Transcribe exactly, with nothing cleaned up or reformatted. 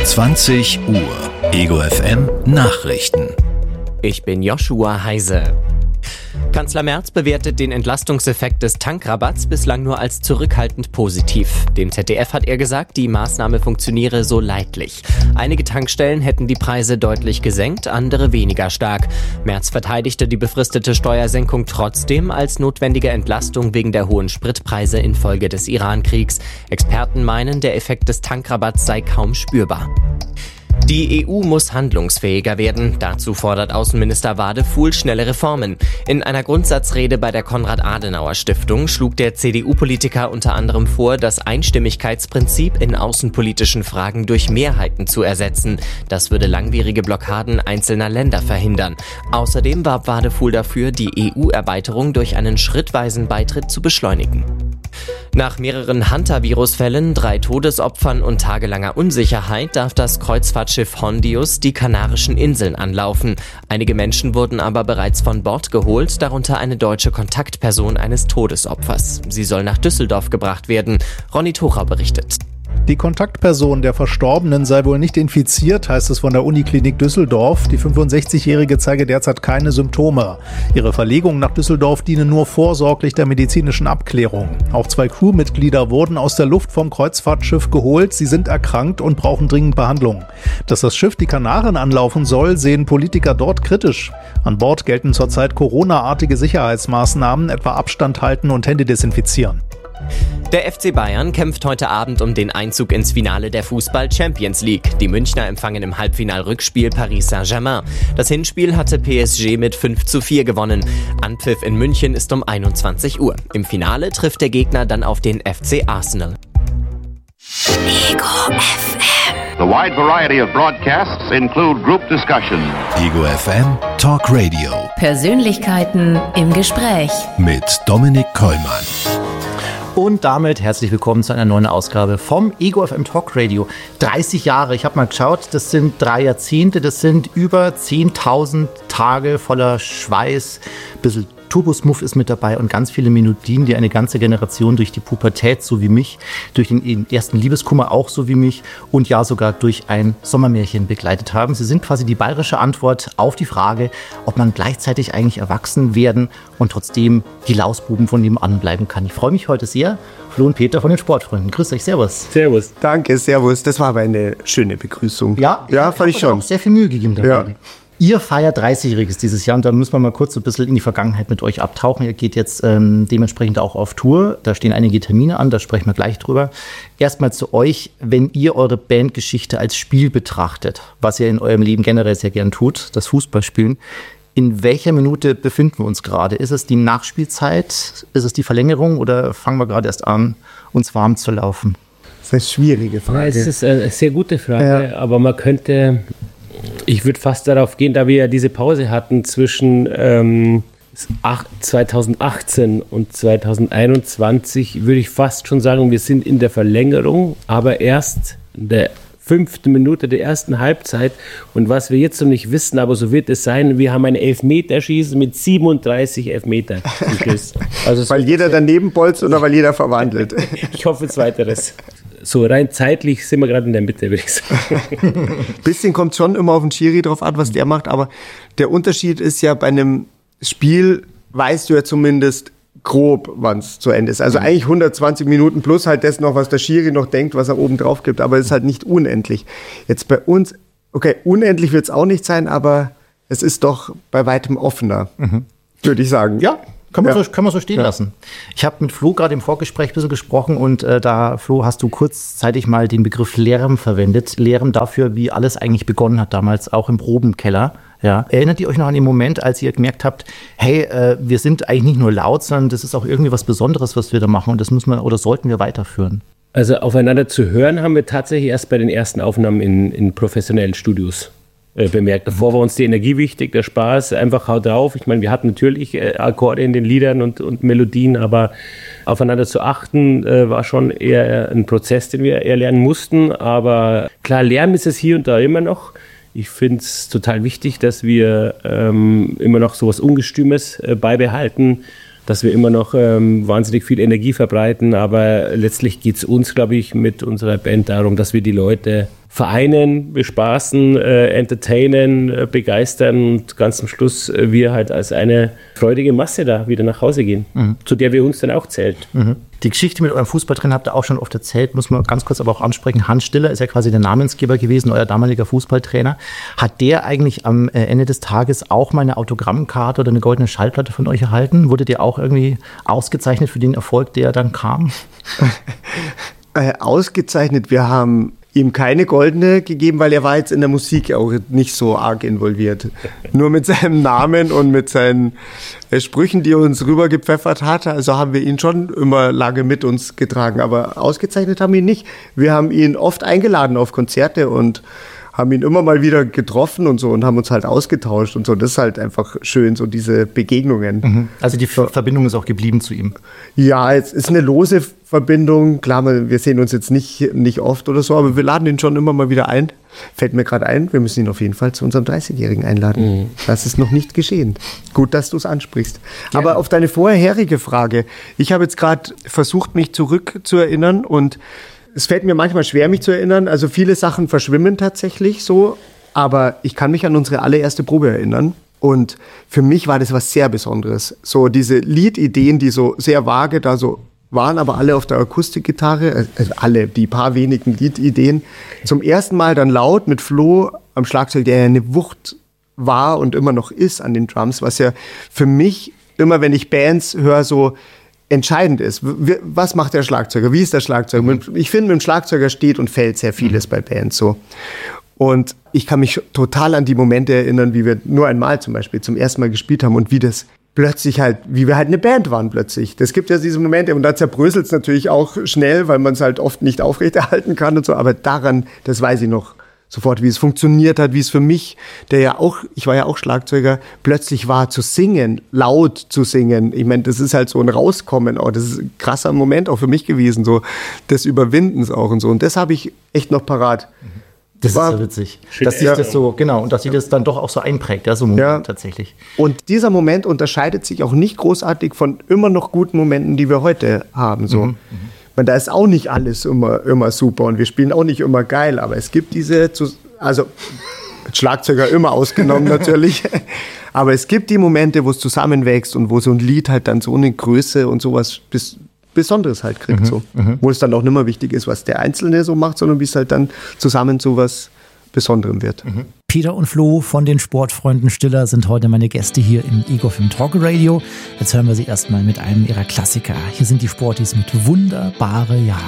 zwanzig Uhr. Ego F M Nachrichten. Ich bin Joshua Heise. Kanzler Merz bewertet den Entlastungseffekt des Tankrabatts bislang nur als zurückhaltend positiv. Dem Z D F hat er gesagt, die Maßnahme funktioniere so leidlich. Einige Tankstellen hätten die Preise deutlich gesenkt, andere weniger stark. Merz verteidigte die befristete Steuersenkung trotzdem als notwendige Entlastung wegen der hohen Spritpreise infolge des Iran-Kriegs. Experten meinen, der Effekt des Tankrabatts sei kaum spürbar. Die E U muss handlungsfähiger werden. Dazu fordert Außenminister Wadefuhl schnelle Reformen. In einer Grundsatzrede bei der Konrad-Adenauer-Stiftung schlug der C D U-Politiker unter anderem vor, das Einstimmigkeitsprinzip in außenpolitischen Fragen durch Mehrheiten zu ersetzen. Das würde langwierige Blockaden einzelner Länder verhindern. Außerdem warb Wadefuhl dafür, die E U-Erweiterung durch einen schrittweisen Beitritt zu beschleunigen. Nach mehreren Hantavirus-Fällen, drei Todesopfern und tagelanger Unsicherheit darf das Kreuzfahrtschiff Hondius die Kanarischen Inseln anlaufen. Einige Menschen wurden aber bereits von Bord geholt, darunter eine deutsche Kontaktperson eines Todesopfers. Sie soll nach Düsseldorf gebracht werden. Ronny Tucher berichtet. Die Kontaktperson der Verstorbenen sei wohl nicht infiziert, heißt es von der Uniklinik Düsseldorf. Die fünfundsechzigjährige zeige derzeit keine Symptome. Ihre Verlegung nach Düsseldorf diene nur vorsorglich der medizinischen Abklärung. Auch zwei Crewmitglieder wurden aus der Luft vom Kreuzfahrtschiff geholt. Sie sind erkrankt und brauchen dringend Behandlung. Dass das Schiff die Kanaren anlaufen soll, sehen Politiker dort kritisch. An Bord gelten zurzeit Corona-artige Sicherheitsmaßnahmen, etwa Abstand halten und Hände desinfizieren. Der F C Bayern kämpft heute Abend um den Einzug ins Finale der Fußball-Champions League. Die Münchner empfangen im Halbfinal-Rückspiel Paris Saint-Germain. Das Hinspiel hatte P S G mit fünf zu vier gewonnen. Anpfiff in München ist um einundzwanzig Uhr. Im Finale trifft der Gegner dann auf den F C Arsenal. Ego F M. The wide variety of broadcasts include group discussion. Ego F M Talk Radio. Persönlichkeiten im Gespräch. Mit Dominik Kollmann. Und damit herzlich willkommen zu einer neuen Ausgabe vom Ego F M Talk Radio. dreißig Jahre, ich habe mal geschaut, das sind drei Jahrzehnte, das sind über zehntausend Tage voller Schweiß, ein bisschen Turbosmuff ist mit dabei und ganz viele Melodien, die eine ganze Generation durch die Pubertät, so wie mich, durch den ersten Liebeskummer auch so wie mich und ja sogar durch ein Sommermärchen begleitet haben. Sie sind quasi die bayerische Antwort auf die Frage, ob man gleichzeitig eigentlich erwachsen werden und trotzdem die Lausbuben von nebenan bleiben kann. Ich freue mich heute sehr. Flo und Peter von den Sportfreunden. Grüß euch, servus. Servus. Danke, servus. Das war aber eine schöne Begrüßung. Ja, ja fand ich schon. Auch sehr viel Mühe gegeben dabei. Ja. Ihr feiert dreißigjähriges dieses Jahr und da müssen wir mal kurz so ein bisschen in die Vergangenheit mit euch abtauchen. Ihr geht jetzt ähm, dementsprechend auch auf Tour. Da stehen einige Termine an, da sprechen wir gleich drüber. Erstmal zu euch, wenn ihr eure Bandgeschichte als Spiel betrachtet, was ihr in eurem Leben generell sehr gern tut, das Fußballspielen. In welcher Minute befinden wir uns gerade? Ist es die Nachspielzeit? Ist es die Verlängerung oder fangen wir gerade erst an, uns warm zu laufen? Das ist eine schwierige Frage. Ja, es ist eine sehr gute Frage, ja. Aber man könnte... Ich würde fast darauf gehen, da wir ja diese Pause hatten zwischen ähm, zweitausendachtzehn und zweitausendeinundzwanzig, würde ich fast schon sagen, wir sind in der Verlängerung, aber erst in der fünften Minute der ersten Halbzeit. Und was wir jetzt noch nicht wissen, aber so wird es sein, wir haben ein Elfmeterschießen mit siebenunddreißig Elfmetern. Also weil jeder daneben bolzt oder weil jeder verwandelt? Ich hoffe zweiteres. So rein zeitlich sind wir gerade in der Mitte, würde ich sagen. Bisschen kommt schon immer auf den Schiri drauf an, was der macht, aber der Unterschied ist ja, bei einem Spiel weißt du ja zumindest grob, wann es zu Ende ist. Also mhm. eigentlich hundertzwanzig Minuten plus halt das noch, was der Schiri noch denkt, was er oben drauf gibt, aber es ist halt nicht unendlich. Jetzt bei uns, okay, unendlich wird es auch nicht sein, aber es ist doch bei weitem offener, mhm. würde ich sagen. Ja. Können wir, ja. so, können wir so stehen ja. lassen. Ich habe mit Flo gerade im Vorgespräch ein bisschen gesprochen und äh, da, Flo, hast du kurzzeitig mal den Begriff Lärm verwendet. Lärm dafür, wie alles eigentlich begonnen hat damals, auch im Probenkeller. Ja. Erinnert ihr euch noch an den Moment, als ihr gemerkt habt, hey, äh, wir sind eigentlich nicht nur laut, sondern das ist auch irgendwie was Besonderes, was wir da machen und das müssen wir oder sollten wir weiterführen? Also aufeinander zu hören haben wir tatsächlich erst bei den ersten Aufnahmen in, in professionellen Studios bemerkt. Davor war uns die Energie wichtig, der Spaß, einfach haut drauf. Ich meine, wir hatten natürlich äh, Akkorde in den Liedern und, und Melodien, aber aufeinander zu achten äh, war schon eher ein Prozess, den wir eher lernen mussten. Aber klar, Lärm ist es hier und da immer noch. Ich finde es total wichtig, dass wir ähm, immer noch so was Ungestümes äh, beibehalten. dass wir immer noch ähm, wahnsinnig viel Energie verbreiten, aber letztlich geht es uns, glaube ich, mit unserer Band darum, dass wir die Leute vereinen, bespaßen, äh, entertainen, äh, begeistern und ganz am Schluss äh, wir halt als eine freudige Masse da wieder nach Hause gehen, mhm. zu der wir uns dann auch zählen. Mhm. Die Geschichte mit eurem Fußballtrainer habt ihr auch schon oft erzählt, muss man ganz kurz aber auch ansprechen. Hans Stiller ist ja quasi der Namensgeber gewesen, euer damaliger Fußballtrainer. Hat der eigentlich am Ende des Tages auch mal eine Autogrammkarte oder eine goldene Schallplatte von euch erhalten? Wurdet ihr auch irgendwie ausgezeichnet für den Erfolg, der dann kam? äh, ausgezeichnet, wir haben ihm keine goldene gegeben, weil er war jetzt in der Musik auch nicht so arg involviert. Nur mit seinem Namen und mit seinen äh, Sprüchen, die er uns rübergepfeffert hat, also haben wir ihn schon immer lange mit uns getragen, aber ausgezeichnet haben wir ihn nicht. Wir haben ihn oft eingeladen auf Konzerte und haben ihn immer mal wieder getroffen und so und haben uns halt ausgetauscht und so. Das ist halt einfach schön, so diese Begegnungen. Mhm. Also die Ver- Verbindung ist auch geblieben zu ihm? Ja, es ist eine lose Verbindung. Klar, wir sehen uns jetzt nicht, nicht oft oder so, aber wir laden ihn schon immer mal wieder ein. Fällt mir gerade ein, wir müssen ihn auf jeden Fall zu unserem dreißigjährigen einladen. Mhm. Das ist noch nicht geschehen. Gut, dass du es ansprichst. Ja. Aber auf deine vorherige Frage. Ich habe jetzt gerade versucht, mich zurückzuerinnern und es fällt mir manchmal schwer, mich zu erinnern. Also viele Sachen verschwimmen tatsächlich so. Aber ich kann mich an unsere allererste Probe erinnern. Und für mich war das was sehr Besonderes. So diese Liedideen, die so sehr vage da so waren, aber alle auf der Akustikgitarre, also alle, die paar wenigen Liedideen. Zum ersten Mal dann laut mit Flo am Schlagzeug, der ja eine Wucht war und immer noch ist an den Drums, was ja für mich immer, wenn ich Bands höre, so entscheidend ist. Was macht der Schlagzeuger? Wie ist der Schlagzeuger? Ich finde, mit dem Schlagzeuger steht und fällt sehr vieles bei Bands so. Und ich kann mich total an die Momente erinnern, wie wir nur einmal zum Beispiel zum ersten Mal gespielt haben und wie das plötzlich halt, wie wir halt eine Band waren plötzlich. Das gibt ja diese Momente und da zerbröselt es natürlich auch schnell, weil man es halt oft nicht aufrechterhalten kann und so. Aber daran, das weiß ich noch sofort, wie es funktioniert hat, wie es für mich, der ja auch, ich war ja auch Schlagzeuger, plötzlich war zu singen, laut zu singen. Ich meine, das ist halt so ein Rauskommen auch. Das ist ein krasser Moment auch für mich gewesen, so des Überwindens auch und so. Und das habe ich echt noch parat. Das war ist so witzig, dass sich das so, genau, und dass sie das dann doch auch so einprägt, ja, so ein Moment ja. tatsächlich. Und dieser Moment unterscheidet sich auch nicht großartig von immer noch guten Momenten, die wir heute haben, so. Mhm. Man, da ist auch nicht alles immer, immer super und wir spielen auch nicht immer geil, aber es gibt diese, also Schlagzeuger immer ausgenommen natürlich, aber es gibt die Momente, wo es zusammenwächst und wo so ein Lied halt dann so eine Größe und sowas bis, Besonderes halt kriegt, mhm, so. Mhm. Wo es dann auch nicht mehr wichtig ist, was der Einzelne so macht, sondern wie es halt dann zusammen so was Besonderem wird. Mhm. Peter und Flo von den Sportfreunden Stiller sind heute meine Gäste hier im Ego F M Talk Radio. Jetzt hören wir sie erstmal mit einem ihrer Klassiker. Hier sind die Sporties mit Wunderbare Jahre.